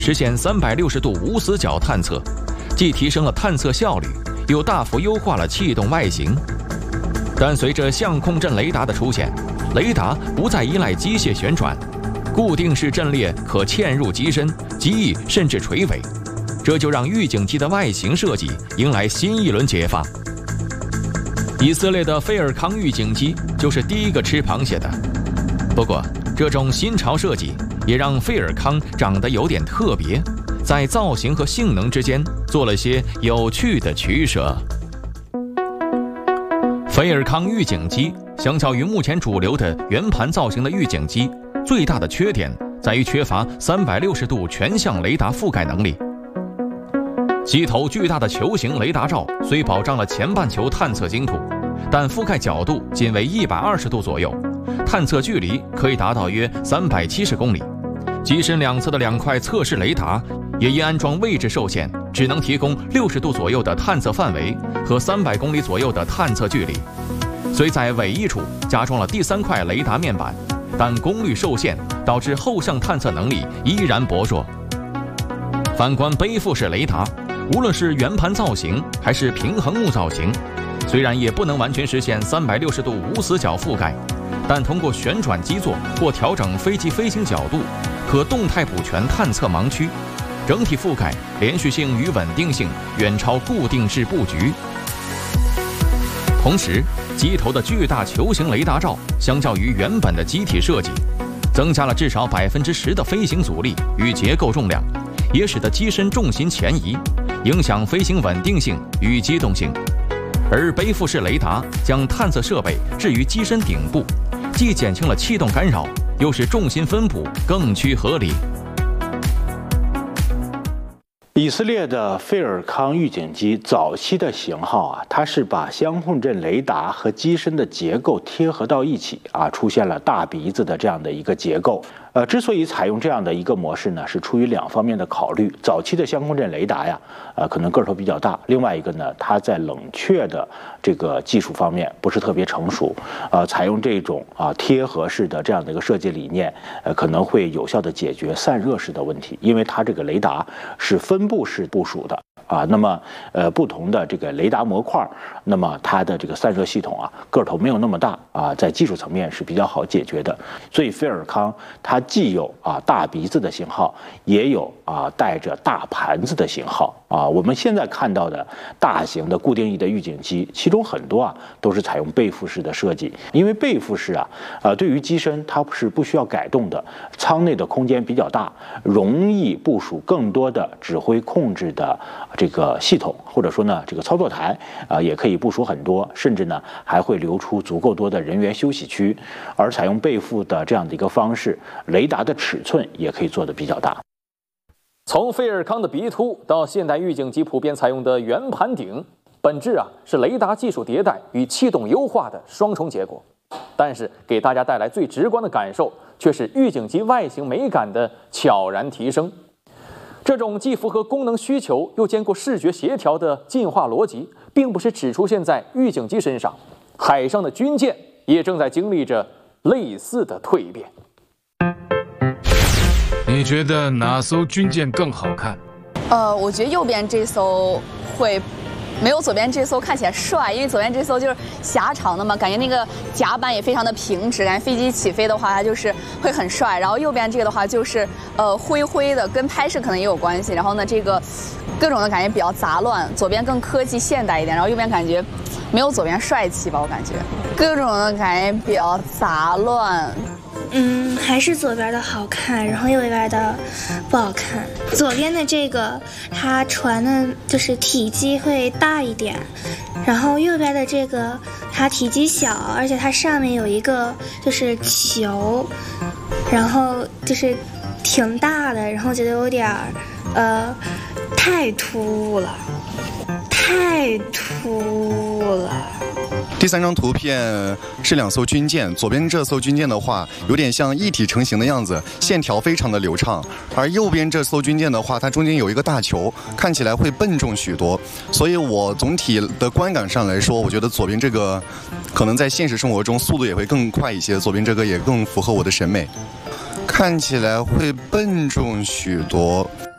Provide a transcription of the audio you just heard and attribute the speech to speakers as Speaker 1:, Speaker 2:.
Speaker 1: 实现360度无死角探测，既提升了探测效率，又大幅优化了气动外形。但随着相控阵雷达的出现，雷达不再依赖机械旋转，固定式阵列可嵌入机身、机翼甚至垂尾，这就让预警机的外形设计迎来新一轮解放。以色列的菲尔康预警机就是第一个吃螃蟹的。不过，这种新潮设计也让菲尔康长得有点特别，在造型和性能之间做了些有趣的取舍。菲尔康预警机相较于目前主流的圆盘造型的预警机，最大的缺点在于缺乏360度全向雷达覆盖能力。机头巨大的球形雷达罩虽保障了前半球探测精度，但覆盖角度仅为120度左右，探测距离可以达到约370公里。机身两侧的2块测试雷达也因安装位置受限，只能提供60度左右的探测范围和300公里左右的探测距离。虽在尾翼处加装了第3块雷达面板，但功率受限，导致后向探测能力依然薄弱。反观背负式雷达，无论是圆盘造型还是平衡木造型，虽然也不能完全实现360度无死角覆盖，但通过旋转基座或调整飞机飞行角度，可动态补全探测盲区，整体覆盖连续性与稳定性远超固定式布局。同时，机头的巨大球形雷达罩相较于原本的机体设计，增加了至少10%的飞行阻力与结构重量，也使得机身重心前移，影响飞行稳定性与机动性。而背负式雷达将探测设备置于机身顶部，既减轻了气动干扰，又使重心分布更趋合理。
Speaker 2: 以色列的菲尔康预警机早期的型号啊，它是把相控阵雷达和机身的结构贴合到一起啊，出现了大鼻子的这样的一个结构。之所以采用这样的一个模式呢，是出于2方面的考虑。早期的相控阵雷达呀，可能个头比较大；另外一个呢，它在冷却的这个技术方面不是特别成熟。采用这种贴合式的这样的一个设计理念，可能会有效的解决散热式的问题，因为它这个雷达是分布式部署的。那么不同的这个雷达模块，那么它的这个散热系统个头没有那么大在技术层面是比较好解决的。所以菲尔康它既有大鼻子的型号，也有带着大盘子的型号我们现在看到的大型的固定翼的预警机，其中很多都是采用背负式的设计，因为背负式对于机身它是不需要改动的，舱内的空间比较大，容易部署更多的指挥控制的这个系统，或者说呢这个操作台也可以部署很多，甚至呢还会留出足够多的人员休息区。而采用背负的这样的一个方式，雷达的尺寸也可以做得比较大。
Speaker 1: 从菲尔康的鼻凸到现代预警机普遍采用的圆盘顶，本质是雷达技术迭代与气动优化的双重结果。但是给大家带来最直观的感受，却是预警机外形美感的悄然提升。这种既符合功能需求又兼顾视觉协调的进化逻辑，并不是只出现在预警机身上，海上的军舰也正在经历着类似的蜕变。
Speaker 3: 你觉得哪艘军舰更好看？
Speaker 4: 我觉得右边这艘会没有左边这艘看起来帅，因为左边这艘就是狭长的嘛，感觉那个甲板也非常的平直，感觉飞机起飞的话它就是会很帅。然后右边这个的话就是灰灰的，跟拍摄可能也有关系。然后呢，这个各种的感觉比较杂乱，左边更科技现代一点，然后右边感觉没有左边帅气吧，我感觉各种的感觉比较杂乱。
Speaker 5: 还是左边的好看，然后右边的不好看。左边的这个它船的就是体积会大一点，然后右边的这个它体积小，而且它上面有一个就是球，然后就是挺大的，然后觉得有点太突兀了，太突兀了。
Speaker 6: 第3张图片是2艘军舰，左边这艘军舰的话，有点像一体成型的样子，线条非常的流畅；而右边这艘军舰的话，它中间有一个大球，看起来会笨重许多。所以我总体的观感上来说，我觉得左边这个可能在现实生活中速度也会更快一些，左边这个也更符合我的审美，看起来会笨重许多。